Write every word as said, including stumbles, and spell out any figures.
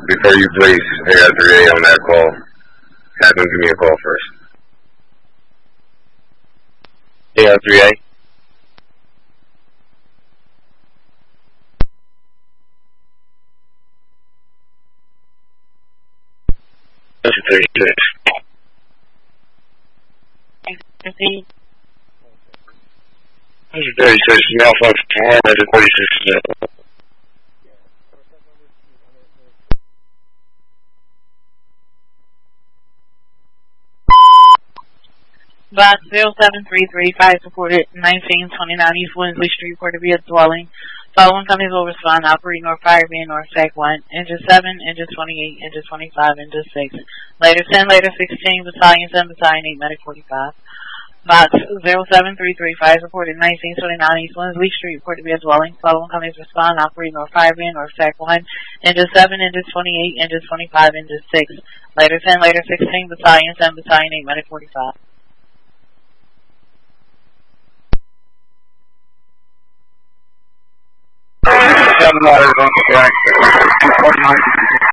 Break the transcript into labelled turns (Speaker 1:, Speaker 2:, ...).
Speaker 1: before you place A R three A on that call, have them give me a call first.
Speaker 2: A R three A. That's thirty-six. That's thirty-six. Malfunction one. That's a thirty-six.
Speaker 3: Box zero seven three three five reported nineteen twenty-nine East Winsley Street, report to be a dwelling. Following companies will respond: operating or fire being North Sac one, engine seven, engine twenty-eight, engine twenty-five, engine six. Later ten, later sixteen, battalion seven, battalion eight, medic forty-five. Box zero seven three three five reported nineteen twenty-nine East Winsley Street, report to be a dwelling. Following companies respond: operating or fire being North Sac one, engine seven, engine twenty-eight, engine twenty-five, engine six. Later ten, later sixteen, battalion seven, battalion eight, medic forty-five.
Speaker 2: Seven letters on the track.